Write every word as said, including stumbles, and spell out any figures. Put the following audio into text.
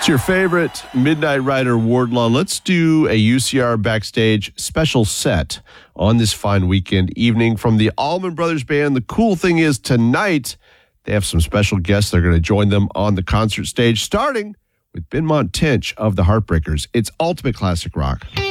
It's your favorite Midnight Rider, Wardlaw. Let's do a U C R Backstage special set on this fine weekend evening from the Allman Brothers Band. The cool thing is tonight they have some special guests. They're going to join them on the concert stage, starting with Benmont Tench of the Heartbreakers. It's Ultimate Classic Rock.